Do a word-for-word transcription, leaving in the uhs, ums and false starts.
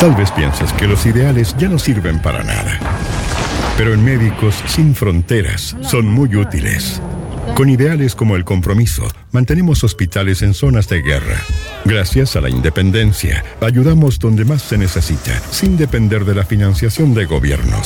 Tal vez pienses que los ideales ya no sirven para nada. Pero en Médicos Sin Fronteras son muy útiles. Con ideales como el compromiso, mantenemos hospitales en zonas de guerra. Gracias a la independencia, ayudamos donde más se necesita, sin depender de la financiación de gobiernos.